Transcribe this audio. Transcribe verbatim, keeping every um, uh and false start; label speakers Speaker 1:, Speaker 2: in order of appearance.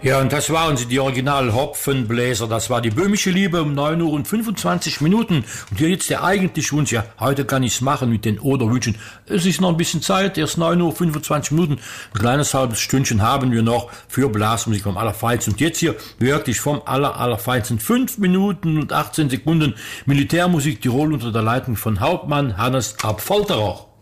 Speaker 1: Ja, und das waren sie, die Original-Hopfenbläser. Das war die böhmische Liebe um neun Uhr und fünfundzwanzig Minuten. Und hier jetzt der eigentliche Wunsch. Ja, heute kann ich's machen mit den Oder-Wünschen. Es ist noch ein bisschen Zeit, erst neun Uhr fünfundzwanzig Minuten. Ein kleines halbes Stündchen haben wir noch für Blasmusik vom Allerfeinsten. Und jetzt hier wirklich vom Aller, Allerfeinsten. fünf Minuten und achtzehn Sekunden Militärmusik Tirol unter der Leitung von Hauptmann Hannes Abfolterer.